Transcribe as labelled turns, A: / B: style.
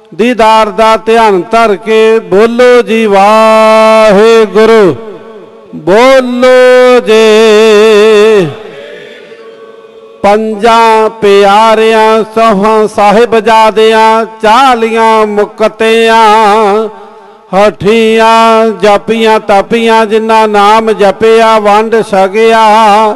A: दीदार दा ध्यान धर के बोलो जी वाहेगुरु बोलो जे। पंजा प्यारियां सोहां साहिबजादियां चालियां मुक्तियां हठियां जपियां तपियां जिन्ना नाम जपिया वंड सकिया